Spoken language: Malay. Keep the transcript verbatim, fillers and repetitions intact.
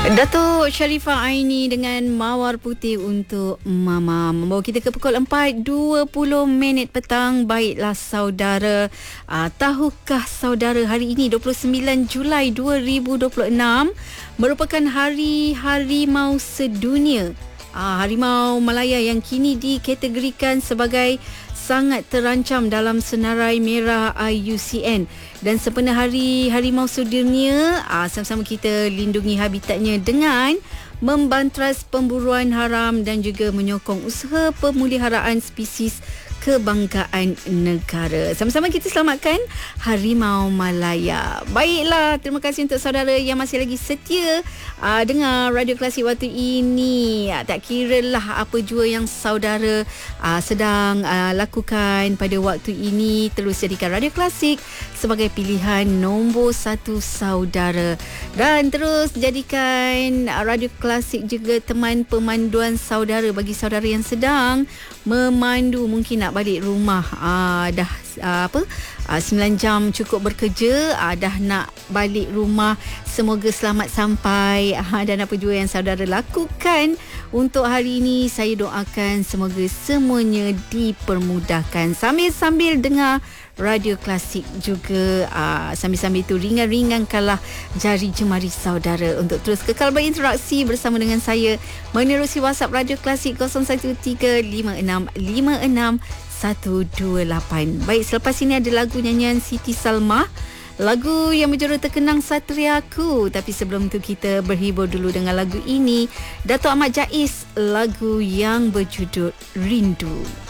Datuk Sharifah Aini dengan Mawar Putih untuk Mama membawa kita ke pukul empat dua puluh minit petang. Baiklah saudara, uh, tahukah saudara hari ini dua puluh sembilan Julai dua ribu dua puluh enam merupakan Hari Harimau Sedunia. Uh, Harimau Malaya yang kini dikategorikan sebagai sangat terancam dalam senarai merah I U C N. Dan sempena Hari Harimau Sedunia, aa, sama-sama kita lindungi habitatnya dengan membantras pemburuan haram dan juga menyokong usaha pemeliharaan spesies kebanggaan negara. Sama-sama kita selamatkan Harimau Malaya. Baiklah, terima kasih untuk saudara yang masih lagi setia uh, dengar Radio Klasik waktu ini. Uh, tak kira lah apa jua yang saudara uh, sedang uh, lakukan pada waktu ini, terus jadikan Radio Klasik sebagai pilihan nombor satu saudara. Dan terus jadikan uh, Radio Klasik juga teman pemanduan saudara bagi saudara yang sedang memandu, mungkin nak balik rumah, aa, dah aa, apa aa, sembilan jam cukup bekerja, aa, dah nak balik rumah, semoga selamat sampai, aa, dan apa jua yang saudara lakukan untuk hari ini, saya doakan semoga semuanya dipermudahkan sambil-sambil dengar Radio Klasik juga. Aa, sambil-sambil itu ringan-ringankanlah jari jemari saudara untuk terus kekal berinteraksi bersama dengan saya menerusi WhatsApp Radio Klasik kosong satu tiga lima enam lima enam satu dua lapan. Baik, selepas ini ada lagu nyanyian Siti Salmah, lagu yang berjudul Terkenang Satriaku. Tapi sebelum itu kita berhibur dulu dengan lagu ini, Dato' Ahmad Jaiz, lagu yang berjudul Rindu.